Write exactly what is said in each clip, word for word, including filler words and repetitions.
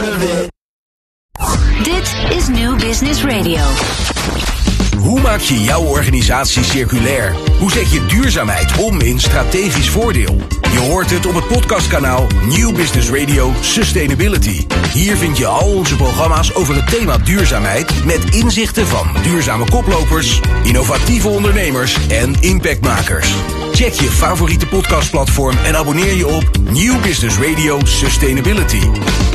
part of it. Dit is New Business Radio. Hoe maak je jouw organisatie circulair? Hoe zet je duurzaamheid om in strategisch voordeel? Je hoort het op het podcastkanaal New Business Radio Sustainability. Hier vind je al onze programma's over het thema duurzaamheid met inzichten van duurzame koplopers, innovatieve ondernemers en impactmakers. Check je favoriete podcastplatform en abonneer je op New Business Radio Sustainability.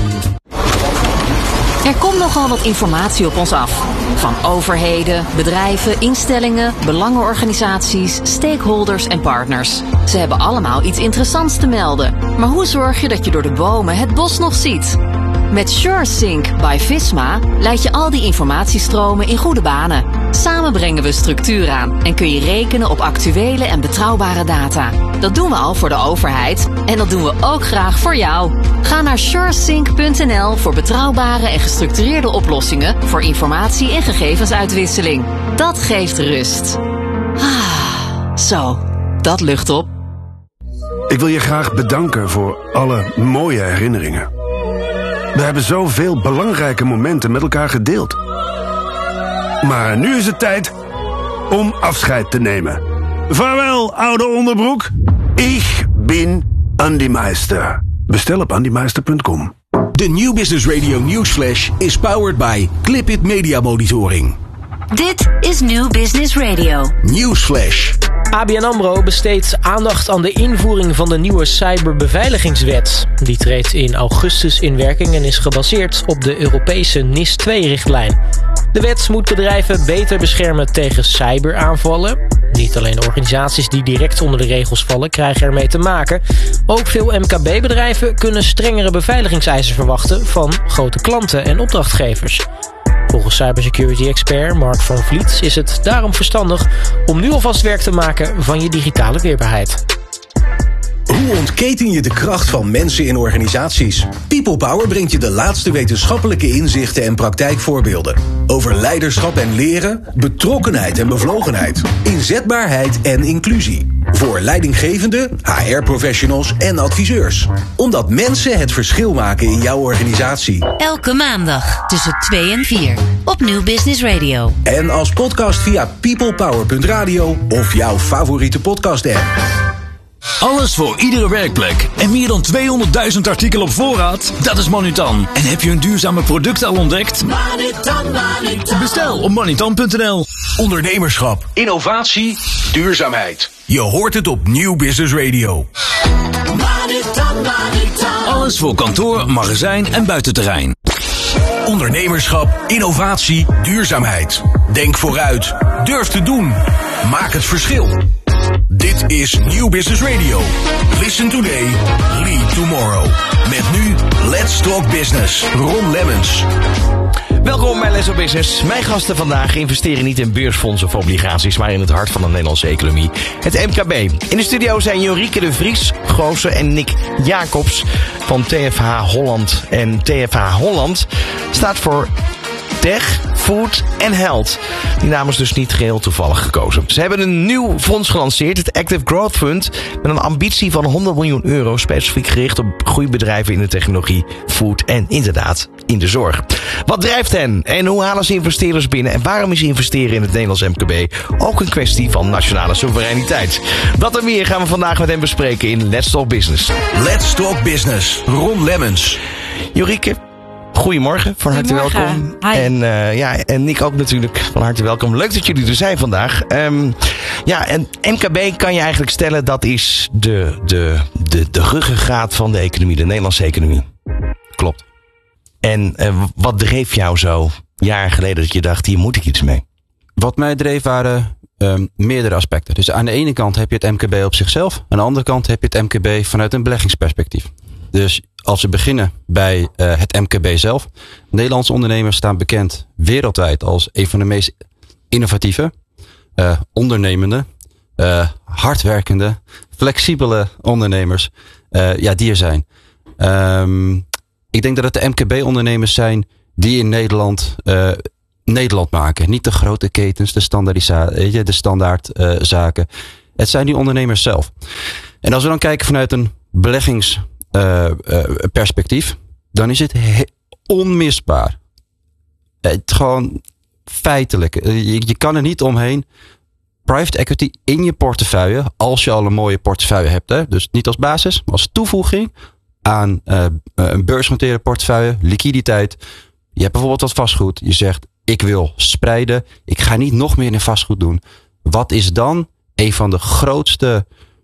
Er komt nogal wat informatie op ons af. Van overheden, bedrijven, instellingen, belangenorganisaties, stakeholders en partners. Ze hebben allemaal iets interessants te melden. Maar hoe zorg je dat je door de bomen het bos nog ziet? Met SureSync by Visma leid je al die informatiestromen in goede banen. Samen brengen we structuur aan en kun je rekenen op actuele en betrouwbare data. Dat doen we al voor de overheid en dat doen we ook graag voor jou. Ga naar suresync punt n l voor betrouwbare en gestructureerde oplossingen voor informatie- en gegevensuitwisseling. Dat geeft rust. Ah, zo, dat lucht op. Ik wil je graag bedanken voor alle mooie herinneringen. We hebben zoveel belangrijke momenten met elkaar gedeeld. Maar nu is het tijd om afscheid te nemen. Vaarwel, oude onderbroek. Ik ben Andy Meister. Bestel op andy meister punt com. De New Business Radio Newsflash is powered by Clipit Media Monitoring. Dit is New Business Radio. Newsflash. A B N AMRO besteedt aandacht aan de invoering van de nieuwe cyberbeveiligingswet. Die treedt in augustus in werking en is gebaseerd op de Europese N I S twee richtlijn. De wet moet bedrijven beter beschermen tegen cyberaanvallen. Niet alleen organisaties die direct onder de regels vallen krijgen ermee te maken. Ook veel M K B-bedrijven kunnen strengere beveiligingseisen verwachten van grote klanten en opdrachtgevers. Volgens cybersecurity-expert Mark van Vliet is het daarom verstandig om nu alvast werk te maken van je digitale weerbaarheid. Hoe ontketen je de kracht van mensen in organisaties? People Power brengt je de laatste wetenschappelijke inzichten en praktijkvoorbeelden. Over leiderschap en leren, betrokkenheid en bevlogenheid, inzetbaarheid en inclusie. Voor leidinggevende, H R-professionals en adviseurs. Omdat mensen het verschil maken in jouw organisatie. Elke maandag tussen twee en vier op New Business Radio. En als podcast via peoplepower punt radio of jouw favoriete podcast-app. Alles voor iedere werkplek. En meer dan tweehonderdduizend artikelen op voorraad? Dat is Manutan. En heb je een duurzame product al ontdekt? Manutan, Manutan. Bestel op manutan punt n l. Ondernemerschap, innovatie, duurzaamheid. Je hoort het op New Business Radio. Manutan, Manutan. Alles voor kantoor, magazijn en buitenterrein. Ondernemerschap, innovatie, duurzaamheid. Denk vooruit. Durf te doen. Maak het verschil. Dit is New Business Radio. Listen today, lead tomorrow. Met nu Let's Talk Business. Ron Lemmens. Welkom bij Let's Talk Business. Mijn gasten vandaag investeren niet in beursfondsen of obligaties, maar in het hart van de Nederlandse economie. Het M K B. In de studio zijn Jorike de Vries, Goossen en Nick Jacobs van T F H Holland. En T F H Holland staat voor Tech, Food en Health. Die naam is dus niet geheel toevallig gekozen. Ze hebben een nieuw fonds gelanceerd, het Active Growth Fund, met een ambitie van honderd miljoen euro, specifiek gericht op groeibedrijven in de technologie, food en inderdaad in de zorg. Wat drijft hen en hoe halen ze investeerders binnen en waarom is investeren in het Nederlands M K B ook een kwestie van nationale soevereiniteit? Dat en meer gaan we vandaag met hen bespreken in Let's Talk Business. Let's Talk Business. Ron Lemmens. Jorike, goedemorgen, van harte welkom. Hi. En, uh, ja, en Nick ook natuurlijk, van harte welkom. Leuk dat jullie er zijn vandaag. Um, ja, en M K B kan je eigenlijk stellen, dat is de, de, de, de ruggengraat van de economie, de Nederlandse economie. Klopt. En uh, wat dreef jou zo jaren geleden dat je dacht, hier moet ik iets mee? Wat mij dreef waren um, meerdere aspecten. Dus aan de ene kant heb je het M K B op zichzelf. Aan de andere kant heb je het M K B vanuit een beleggingsperspectief. Dus als we beginnen bij uh, het M K B zelf. Nederlandse ondernemers staan bekend wereldwijd als een van de meest innovatieve, uh, ondernemende, uh, hardwerkende, flexibele ondernemers uh, ja, die er zijn. Um, ik denk dat het de M K B-ondernemers zijn die in Nederland uh, Nederland maken. Niet de grote ketens, de, standaardisa- de standaard uh, zaken. Het zijn die ondernemers zelf. En als we dan kijken vanuit een beleggings Uh, uh, perspectief, dan is het he- onmisbaar. Het gewoon feitelijk. Je, je kan er niet omheen. Private equity in je portefeuille, als je al een mooie portefeuille hebt. Hè? Dus niet als basis, maar als toevoeging aan uh, een beursgenoteerde portefeuille, liquiditeit. Je hebt bijvoorbeeld wat vastgoed. Je zegt, ik wil spreiden. Ik ga niet nog meer in vastgoed doen. Wat is dan een van de grootste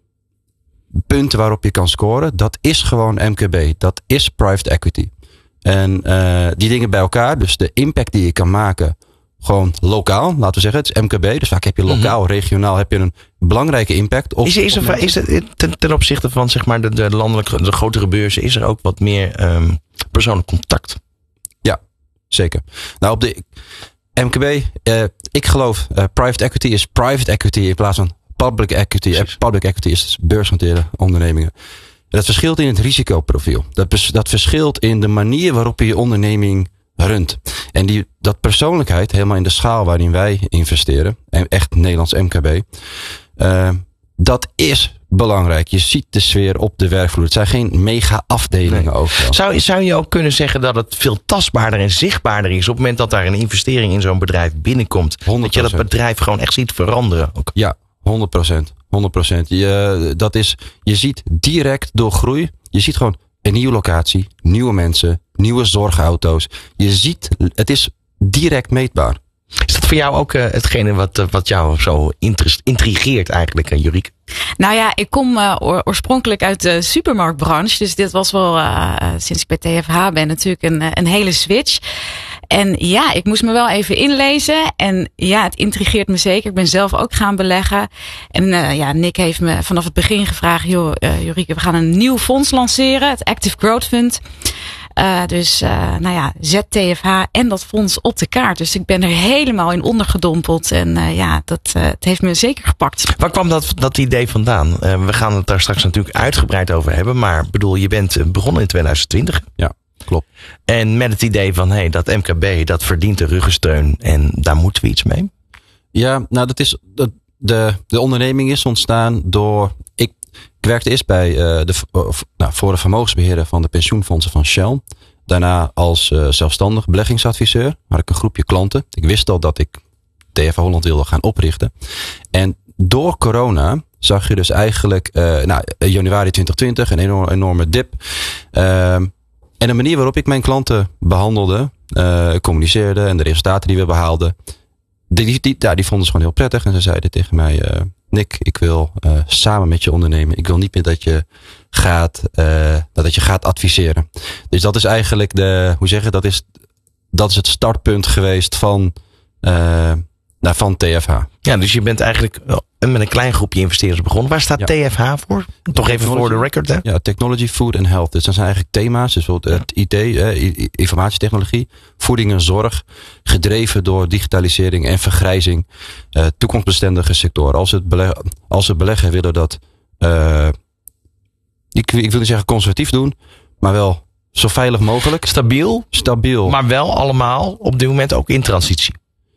punten waarop je kan scoren? Dat is gewoon M K B. Dat is private equity. En uh, die dingen bij elkaar, dus de impact die je kan maken, gewoon lokaal, laten we zeggen, het is M K B. Dus vaak heb je lokaal, mm-hmm. regionaal, heb je een belangrijke impact. Op, is er, is er, is er ten, ten opzichte van zeg maar de, de landelijke, de grotere beurzen, is er ook wat meer um, persoonlijk contact? Ja, zeker. Nou, op de M K B, uh, ik geloof, uh, private equity is private equity in plaats van public equity. Uh, public equity is beursgenoteerde ondernemingen. Dat verschilt in het risicoprofiel. Dat, dat verschilt in de manier waarop je je onderneming runt. En die, dat persoonlijkheid, helemaal in de schaal waarin wij investeren, echt Nederlands M K B, uh, dat is belangrijk. Je ziet de sfeer op de werkvloer. Het zijn geen mega afdelingen nee. overal. Zou, zou je ook kunnen zeggen dat het veel tastbaarder en zichtbaarder is op het moment dat daar een investering in zo'n bedrijf binnenkomt? honderd procent. Dat je dat bedrijf gewoon echt ziet veranderen? Ook. Ja, honderd procent. honderd procent. Je, dat is, je ziet direct door groei. Je ziet gewoon een nieuwe locatie, nieuwe mensen, nieuwe zorgauto's. Je ziet, het is direct meetbaar. Is dat voor jou ook uh, hetgene wat, uh, wat jou zo intrigeert eigenlijk, uh, Jorieke? Nou ja, ik kom uh, oorspronkelijk uit de supermarktbranche. Dus dit was wel, uh, sinds ik bij T F H ben, natuurlijk een, een hele switch. En ja, ik moest me wel even inlezen. En ja, het intrigeert me zeker. Ik ben zelf ook gaan beleggen. En uh, ja, Nick heeft me vanaf het begin gevraagd, joh, uh, Jorieke, we gaan een nieuw fonds lanceren. Het Active Growth Fund. Uh, dus, uh, nou ja, zet T F H en dat fonds op de kaart. Dus ik ben er helemaal in ondergedompeld. En uh, ja, dat uh, het heeft me zeker gepakt. Waar kwam dat, dat idee vandaan? Uh, we gaan het daar straks natuurlijk uitgebreid over hebben. Maar bedoel, je bent begonnen in twintig twintig. Ja, klopt. En met het idee van, hé, hey, dat M K B, dat verdient de ruggensteun. En daar moeten we iets mee. Ja, nou, dat is, de, de onderneming is ontstaan door, ik Ik werkte eerst bij uh, de, uh, nou, voor de vermogensbeheerder van de pensioenfondsen van Shell. Daarna als uh, zelfstandig beleggingsadviseur. Had ik een groepje klanten. Ik wist al dat ik T F H Holland wilde gaan oprichten. En door corona zag je dus eigenlijk, uh, nou, januari twintig twintig, een enorme, enorme dip. Uh, en de manier waarop ik mijn klanten behandelde, uh, communiceerde en de resultaten die we behaalden, die, die, die, ja, die vonden ze gewoon heel prettig. En ze zeiden tegen mij, uh, Nick, ik wil uh, samen met je ondernemen. Ik wil niet meer dat je gaat, uh, dat je gaat adviseren. Dus dat is eigenlijk de, hoe zeg je, dat is, dat is het startpunt geweest van, uh, nou, van T F H. Ja, dus je bent eigenlijk met een klein groepje investeerders begonnen. Waar staat ja. T F H voor? Toch even voor de record, hè? Ja, Technology, Food and Health. Dus dat zijn eigenlijk thema's. Dus bijvoorbeeld het I T, eh, informatietechnologie, voeding en zorg. Gedreven door digitalisering en vergrijzing. Uh, toekomstbestendige sectoren. Als het beleggen, als het beleggen willen dat, uh, ik, ik wil niet zeggen conservatief doen, maar wel zo veilig mogelijk. Stabiel. Stabiel. Maar wel allemaal op dit moment ook in transitie.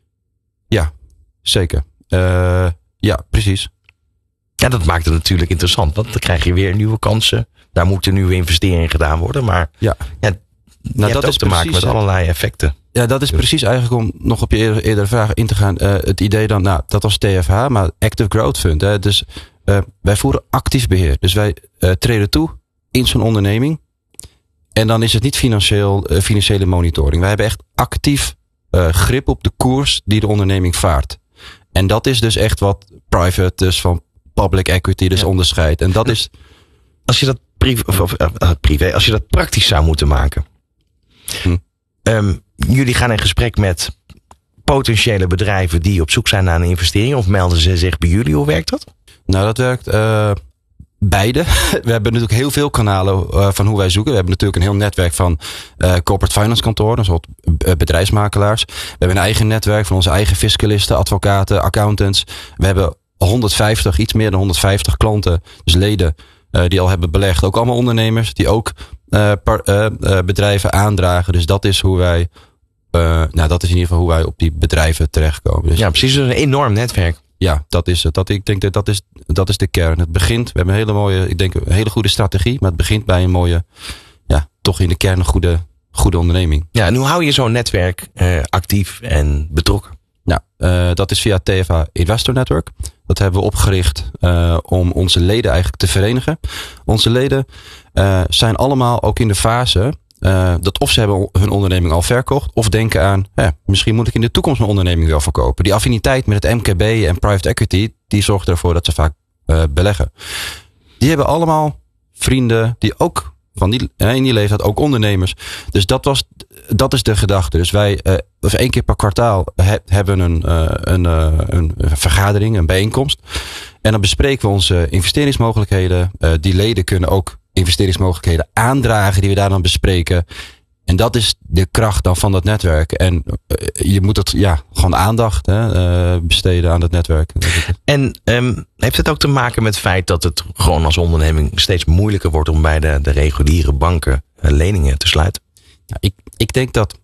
Ja, zeker. Uh, ja, precies. Ja, dat maakt het natuurlijk interessant. Want dan krijg je weer nieuwe kansen. Daar moeten nieuwe investeringen gedaan worden. Maar ja, ja nou, dat is te precies, maken met allerlei effecten. Ja, dat is dus precies eigenlijk om nog op je eerder, eerdere vraag in te gaan. Uh, het idee dan, nou, dat was T F H, maar Active Growth Fund. Hè, dus uh, wij voeren actief beheer. Dus wij uh, treden toe in zo'n onderneming. En dan is het niet financieel, uh, financiële monitoring. Wij hebben echt actief uh, grip op de koers die de onderneming vaart. En dat is dus echt wat private, dus van public equity, dus ja. onderscheidt. En dat is, als je dat privé, of, of, uh, privé, als je dat praktisch zou moeten maken. Hm. Um, jullie gaan in gesprek met potentiële bedrijven die op zoek zijn naar een investering, of melden ze zich bij jullie? Hoe werkt dat? Nou, dat werkt uh, beide. We hebben natuurlijk heel veel kanalen uh, van hoe wij zoeken. We hebben natuurlijk een heel netwerk van uh, corporate finance kantoren, zoals uh, bedrijfsmakelaars. We hebben een eigen netwerk van onze eigen fiscalisten, advocaten, accountants. We hebben honderdvijftig, iets meer dan honderdvijftig klanten, dus leden, uh, die al hebben belegd. Ook allemaal ondernemers die ook uh, par, uh, uh, bedrijven aandragen. Dus dat is hoe wij, uh, nou, dat is in ieder geval hoe wij op die bedrijven terechtkomen. Dus ja, precies. Een enorm netwerk. Ja, dat is het. Dat, ik denk dat dat is, dat is de kern. Het begint, we hebben een hele mooie, ik denk een hele goede strategie, maar het begint bij een mooie, ja, toch in de kern een goede, goede onderneming. Ja, en hoe hou je zo'n netwerk uh, actief en betrokken? Nou, uh, dat is via T F H Investor Network. Dat hebben we opgericht uh, om onze leden eigenlijk te verenigen. Onze leden uh, zijn allemaal ook in de fase uh, dat of ze hebben hun onderneming al verkocht, of denken aan, ja, misschien moet ik in de toekomst mijn onderneming wel verkopen. Die affiniteit met het M K B en private equity, die zorgt ervoor dat ze vaak uh, beleggen. Die hebben allemaal vrienden die ook van die, in die leeftijd ook ondernemers. Dus dat was, dat is de gedachte. Dus wij, uh, of één keer per kwartaal he, hebben een, uh, een, uh, een vergadering, een bijeenkomst. En dan bespreken we onze investeringsmogelijkheden. Uh, die leden kunnen ook investeringsmogelijkheden aandragen die we daar dan bespreken. En dat is de kracht dan van dat netwerk. En uh, je moet het, ja, gewoon aandacht hè, uh, besteden aan dat netwerk. En um, heeft het ook te maken met het feit dat het gewoon als onderneming steeds moeilijker wordt om bij de, de reguliere banken uh, leningen te sluiten? Ja, ik, ik denk dat,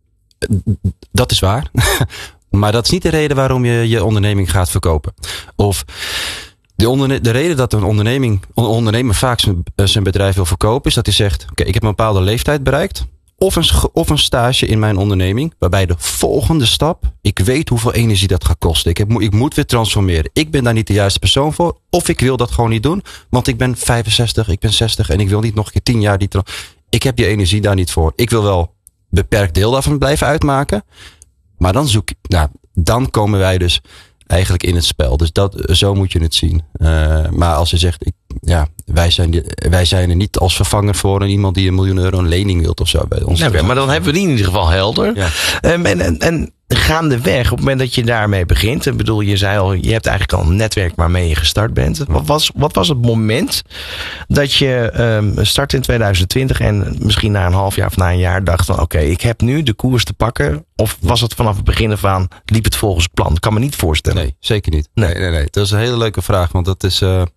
dat is waar. Maar dat is niet de reden waarom je je onderneming gaat verkopen. Of de, onderne- de reden dat een onderneming, een ondernemer vaak zijn, zijn bedrijf wil verkopen, is dat hij zegt, oké, okay, ik heb een bepaalde leeftijd bereikt. Of een, of een stage in mijn onderneming, waarbij de volgende stap, ik weet hoeveel energie dat gaat kosten. Ik, heb, ik moet weer transformeren. Ik ben daar niet de juiste persoon voor. Of ik wil dat gewoon niet doen, want ik ben vijfenzestig, ik ben zestig en ik wil niet nog een keer tien jaar die tra- Ik heb die energie daar niet voor. Ik wil wel beperkt deel daarvan blijven uitmaken. Maar dan zoek ik, nou, dan komen wij dus eigenlijk in het spel. Dus dat, zo moet je het zien. Uh, maar als je zegt, ik, ja, wij zijn, die, wij zijn er niet als vervanger voor en iemand die een miljoen euro een lening wilt of zo bij ons. Nou, okay, maar dan hebben we die in ieder geval helder. Ja. Um, en, en, en gaandeweg, op het moment dat je daarmee begint, ik bedoel, je zei al, je hebt eigenlijk al een netwerk waarmee je gestart bent. Wat was, wat was het moment dat je um, start in tweeduizend twintig en misschien na een half jaar of na een jaar dacht van, oké, okay, ik heb nu de koers te pakken? Of was het vanaf het begin af aan, liep het volgens plan? Ik kan me niet voorstellen. Nee, zeker niet. Nee, nee, nee. Dat is een hele leuke vraag, want dat is, uh,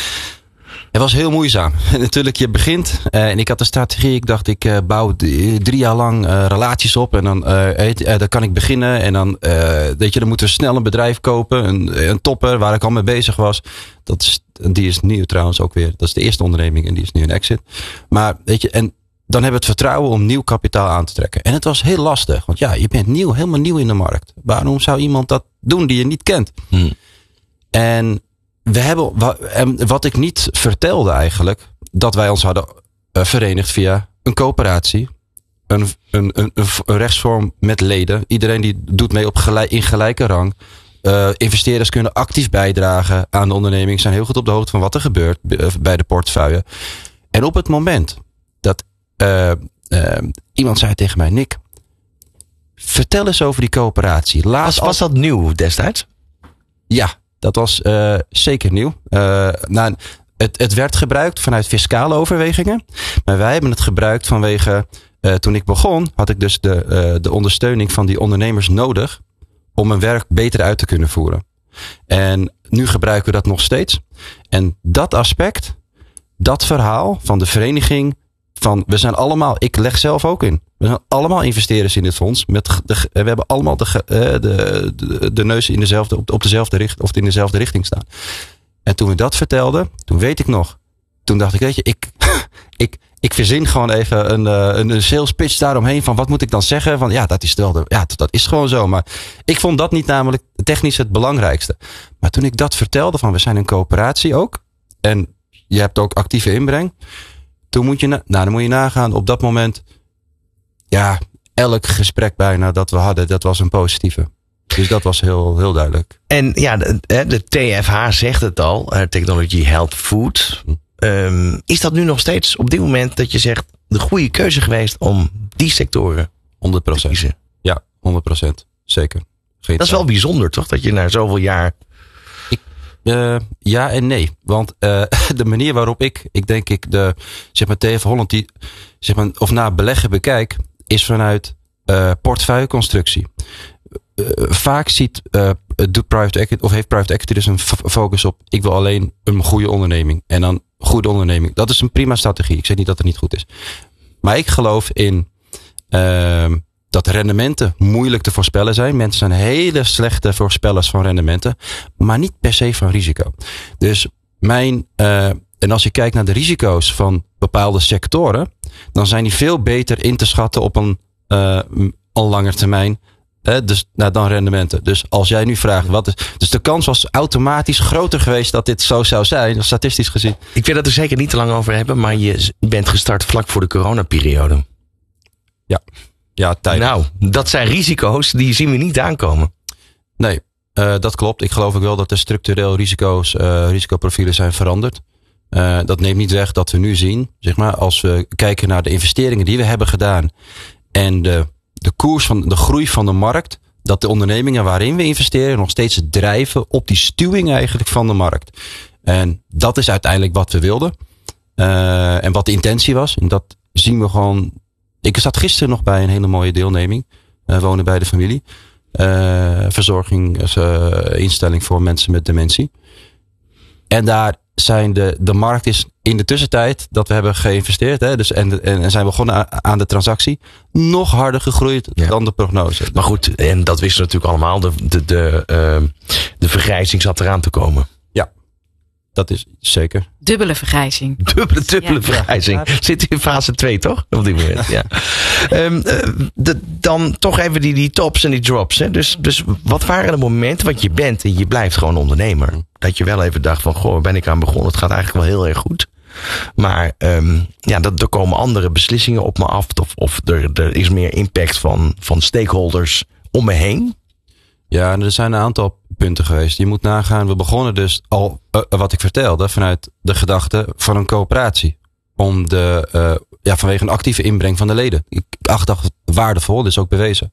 het was heel moeizaam. Natuurlijk, je begint uh, en ik had een strategie. Ik dacht, ik uh, bouw d- drie jaar lang uh, relaties op en dan, uh, uh, dan kan ik beginnen. En dan, uh, weet je, dan moeten we snel een bedrijf kopen. Een, een topper waar ik al mee bezig was. Dat is, die is nieuw trouwens ook weer. Dat is de eerste onderneming en die is nu een exit. Maar weet je, en dan hebben we het vertrouwen om nieuw kapitaal aan te trekken. En het was heel lastig, want ja, je bent nieuw, helemaal nieuw in de markt. Waarom zou iemand dat doen die je niet kent? Hmm. En we hebben, wat ik niet vertelde eigenlijk, dat wij ons hadden verenigd via een coöperatie, een, een, een, een rechtsvorm met leden. Iedereen die doet mee op gelijk, in gelijke rang. Uh, investeerders kunnen actief bijdragen aan de onderneming, zijn heel goed op de hoogte van wat er gebeurt bij de portefeuille. En op het moment dat uh, uh, iemand zei tegen mij, Nick, vertel eens over die coöperatie. Laat was, was dat nieuw destijds? Ja. Dat was uh, zeker nieuw. Uh, nou, het, het werd gebruikt vanuit fiscale overwegingen. Maar wij hebben het gebruikt vanwege, uh, toen ik begon, had ik dus de, uh, de ondersteuning van die ondernemers nodig om mijn werk beter uit te kunnen voeren. En nu gebruiken we dat nog steeds. En dat aspect, dat verhaal van de vereniging, van we zijn allemaal, ik leg zelf ook in. We zijn allemaal investeerders in dit fonds. Met de, we hebben allemaal de, de, de, de neus in dezelfde, op, op dezelfde richt, of in dezelfde richting staan. En toen we dat vertelden, toen weet ik nog. Toen dacht ik, weet je, ik, ik, ik verzin gewoon even een, een, een sales pitch daaromheen van wat moet ik dan zeggen? Van ja, dat is wel de, ja, dat is gewoon zo. Maar ik vond dat niet namelijk technisch het belangrijkste. Maar toen ik dat vertelde van we zijn een coöperatie ook. En je hebt ook actieve inbreng. Toen moet je, na, nou dan moet je nagaan op dat moment. Ja, elk gesprek bijna dat we hadden, dat was een positieve. Dus dat was heel, heel duidelijk. En ja, de, de T F H zegt het al, uh, Technology Health Food. Um, is dat nu nog steeds op dit moment dat je zegt de goede keuze geweest om die sectoren honderd procent te kiezen? Ja, honderd procent. Zeker. Geen dat is wel bijzonder toch, dat je na zoveel jaar... Ik, uh, ja en nee. Want uh, de manier waarop ik, ik denk ik de, zeg maar T F Holland, die, zeg maar, of na beleggen bekijk, is vanuit uh, portefeuilleconstructie. Uh, vaak ziet, uh, doet private equity, of heeft private equity dus een f- focus op, ik wil alleen een goede onderneming. En dan goede onderneming. Dat is een prima strategie. Ik zeg niet dat het niet goed is. Maar ik geloof in uh, dat rendementen moeilijk te voorspellen zijn. Mensen zijn hele slechte voorspellers van rendementen. Maar niet per se van risico. Dus mijn, uh, en als je kijkt naar de risico's van bepaalde sectoren, dan zijn die veel beter in te schatten op een uh, al langer termijn. Hè, dus, nou, dan rendementen. Dus als jij nu vraagt, wat is. Dus de kans was automatisch groter geweest dat dit zo zou zijn, statistisch gezien. Ik wil het er zeker niet te lang over hebben, maar je bent gestart vlak voor de coronaperiode. Ja, ja tijd. Nou, dat zijn risico's die zien we niet aankomen. Nee, uh, dat klopt. Ik geloof ook wel dat er structureel risico's, uh, risicoprofielen zijn veranderd. Uh, dat neemt niet weg dat we nu zien, zeg maar, als we kijken naar de investeringen die we hebben gedaan en de, de koers van de groei van de markt, dat de ondernemingen waarin we investeren nog steeds drijven op die stuwing eigenlijk van de markt. En dat is uiteindelijk wat we wilden. Uh, en wat de intentie was. En dat zien we gewoon. Ik zat gisteren nog bij een hele mooie deelneming. Uh, wonen bij de familie. Uh, verzorging, uh, instelling voor mensen met dementie. En daar zijn de, de markt is in de tussentijd dat we hebben geïnvesteerd. Hè, dus en, en, en zijn begonnen aan de transactie. Nog harder gegroeid ja. dan de prognose. Maar goed, en dat wisten we natuurlijk allemaal. De, de, de, uh, de vergrijzing zat eraan te komen. Ja, dat is zeker. Dubbele vergrijzing. Dubbele, dubbele ja. vergrijzing. Ja. Zit in fase twee, toch? Op dit moment, ja. um, uh, de, dan toch even die, die tops en die drops. Hè? Dus, dus wat waren de momenten, want je bent en je blijft gewoon ondernemer. Dat je wel even dacht van, goh, waar ben ik aan begonnen? Het gaat eigenlijk wel heel erg goed. Maar um, ja, dat, er komen andere beslissingen op me af. Of, of er, er is meer impact van, van stakeholders om me heen. Ja, er zijn een aantal punten geweest. Je moet nagaan, we begonnen dus al, uh, wat ik vertelde, vanuit de gedachte van een coöperatie. Om de, uh, ja, vanwege een actieve inbreng van de leden. Ik acht dat waardevol, dat is ook bewezen.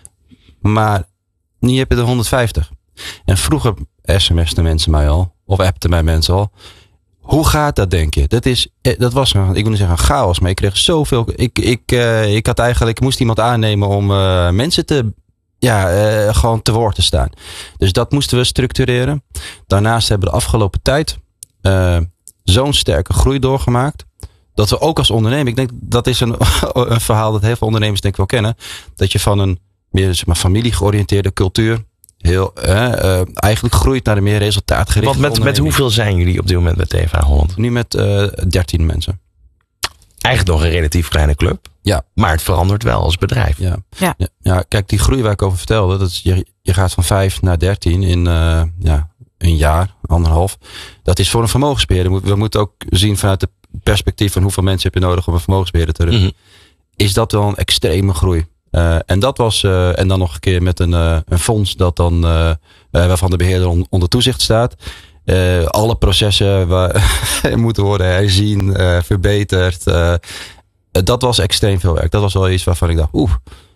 Maar nu heb je er honderdvijftig. En vroeger sms'ten mensen mij al, of appten mij mensen al. Hoe gaat dat, denk je? Dat is, dat was een, ik wil niet zeggen een chaos, maar ik kreeg zoveel. Ik, ik, uh, ik had eigenlijk, ik moest iemand aannemen om uh, mensen te, ja, uh, gewoon te woord te staan. Dus dat moesten we structureren. Daarnaast hebben we de afgelopen tijd uh, zo'n sterke groei doorgemaakt. Dat we ook als ondernemer, ik denk dat is een, een verhaal dat heel veel ondernemers denk ik wel kennen. Dat je van een meer zeg maar, familiegeoriënteerde cultuur heel uh, uh, eigenlijk groeit naar een meer resultaatgerichte Want met, met hoeveel zijn jullie op dit moment bij T F H Holland? Nu met uh, dertien mensen. Eigenlijk nog een relatief kleine club. Ja. Maar het verandert wel als bedrijf. Ja. Ja. Ja, ja, kijk, die groei waar ik over vertelde, dat is, je, je gaat van vijf naar dertien in uh, ja, een jaar, anderhalf. Dat is voor een vermogensbeheerder. We moeten ook zien vanuit het perspectief van hoeveel mensen heb je nodig om een vermogensbeheerder te runnen. Mm-hmm. Is dat wel een extreme groei. Uh, en dat was, uh, en dan nog een keer met een, uh, een fonds dat dan, uh, uh, waarvan de beheerder on, onder toezicht staat. Uh, alle processen waar, moeten worden herzien, uh, verbeterd. Uh, dat was extreem veel werk. Dat was wel iets waarvan ik dacht, oeh.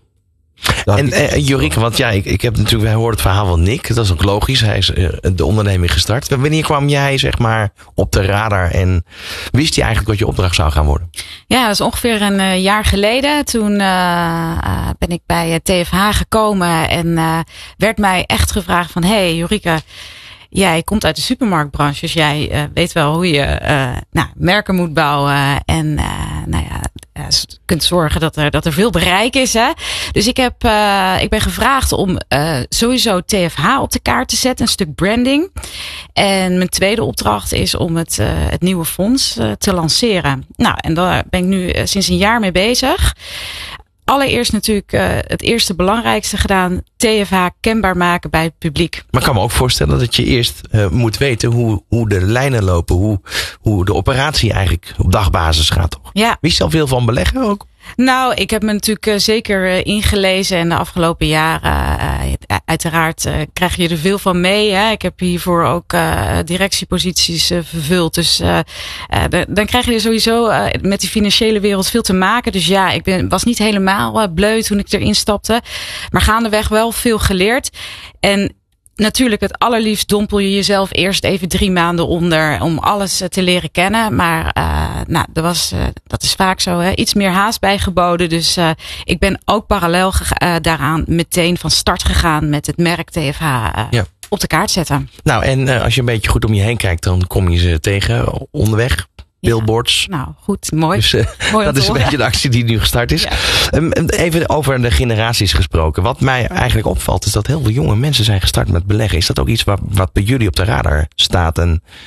En uh, Jorike, want ja, ik, ik heb natuurlijk, wij hoorden het verhaal van Nick. Dat is ook logisch. Hij is uh, de onderneming gestart. Wanneer kwam jij, zeg maar, op de radar en wist je eigenlijk wat je opdracht zou gaan worden? Ja, dat is ongeveer een uh, jaar geleden. Toen uh, uh, ben ik bij uh, T F H gekomen en uh, werd mij echt gevraagd van, hey Jorike, jij komt uit de supermarktbranche, dus jij uh, weet wel hoe je uh, nou, merken moet bouwen en uh, nou ja, uh, kunt zorgen dat er, dat er veel bereik is. Hè? Dus ik, heb, uh, ik ben gevraagd om uh, sowieso T F H op de kaart te zetten, een stuk branding. En mijn tweede opdracht is om het, uh, het nieuwe fonds uh, te lanceren. Nou, en daar ben ik nu uh, sinds een jaar mee bezig. Allereerst natuurlijk uh, het eerste belangrijkste gedaan. T F H kenbaar maken bij het publiek. Maar ik kan me ook voorstellen dat je eerst uh, moet weten hoe, hoe de lijnen lopen. Hoe, hoe de operatie eigenlijk op dagbasis gaat. Toch? Ja. Wist je al veel van beleggen ook? Nou, ik heb me natuurlijk uh, zeker uh, ingelezen. En de afgelopen jaren, uh, uiteraard uh, krijg je er veel van mee. Hè? Ik heb hiervoor ook uh, directieposities uh, vervuld. Dus uh, uh, de, dan krijg je er sowieso uh, met die financiële wereld veel te maken. Dus ja, ik ben, was niet helemaal uh, bleu toen ik erin stapte. Maar gaandeweg wel veel geleerd. En natuurlijk, het allerliefst dompel je jezelf eerst even drie maanden onder om alles te leren kennen. Maar uh, nou, er was, uh, dat is vaak zo, hè, iets meer haast bij geboden. Dus uh, ik ben ook parallel uh, daaraan meteen van start gegaan met het merk T F H uh, ja. op de kaart zetten. Nou, en uh, als je een beetje goed om je heen kijkt, dan kom je ze tegen onderweg. Billboards. Ja, nou, goed, mooi. Dus, uh, mooi dat is een beetje de actie die nu gestart is. Ja. Um, even over de generaties gesproken. Wat mij eigenlijk opvalt is dat heel veel jonge mensen zijn gestart met beleggen. Is dat ook iets wat, wat bij jullie op de radar staat? En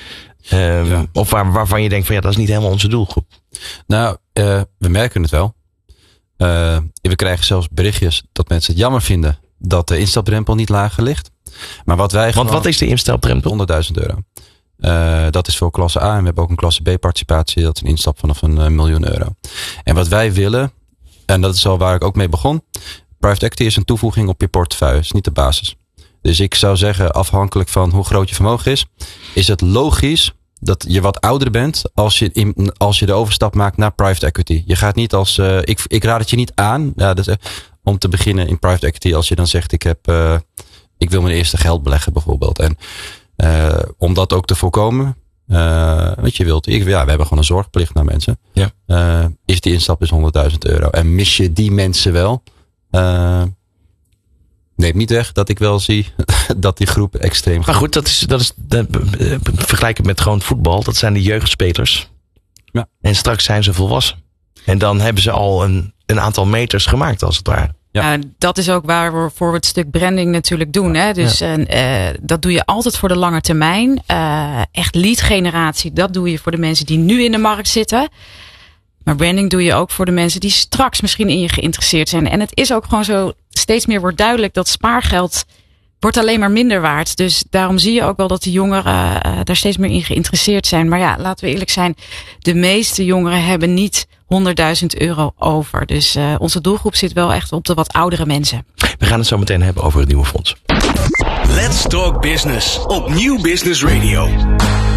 Um, Ja. Of waar, waarvan je denkt van ja, dat is niet helemaal onze doelgroep. Nou, uh, we merken het wel. Uh, we krijgen zelfs berichtjes dat mensen het jammer vinden dat de instapdrempel niet lager ligt. Maar wat wij Want gewoon, wat is de instapdrempel? honderdduizend euro. Uh, dat is voor klasse A en we hebben ook een klasse B participatie. Dat is een instap vanaf een uh, miljoen euro. En wat wij willen, en dat is al waar ik ook mee begon. Private equity is een toevoeging op je portefeuille. is niet de basis. Dus ik zou zeggen, afhankelijk van hoe groot je vermogen is, is het logisch dat je wat ouder bent als je, in, als je de overstap maakt naar private equity. Je gaat niet als, uh, ik, ik raad het je niet aan, ja, dat is, uh, om te beginnen in private equity als je dan zegt, ik heb, uh, ik wil mijn eerste geld beleggen bijvoorbeeld. En uh, om dat ook te voorkomen, uh, wat je wilt, ik, ja, we hebben gewoon een zorgplicht naar mensen. Ja. Uh, is die instap is honderdduizend euro. En mis je die mensen wel, uh, neem niet weg dat ik wel zie dat die groep extreem. Maar goed, dat is, dat is dat, vergelijk het met gewoon voetbal. Dat zijn de jeugdspelers. Ja. En straks zijn ze volwassen. En dan hebben ze al een, een aantal meters gemaakt als het ware. Ja. Ja, dat is ook waarvoor we het stuk branding natuurlijk doen. Hè? Dus Ja. uh, dat doe je altijd voor de lange termijn. Uh, echt lead generatie, dat doe je voor de mensen die nu in de markt zitten. Maar branding doe je ook voor de mensen die straks misschien in je geïnteresseerd zijn. En het is ook gewoon zo, steeds meer wordt duidelijk dat spaargeld wordt alleen maar minder waard. Dus daarom zie je ook wel dat de jongeren uh, daar steeds meer in geïnteresseerd zijn. Maar ja, laten we eerlijk zijn, de meeste jongeren hebben niet honderdduizend euro over. Dus uh, onze doelgroep zit wel echt op de wat oudere mensen. We gaan het zo meteen hebben over het nieuwe fonds. Let's Talk Business op Nieuw Business Radio.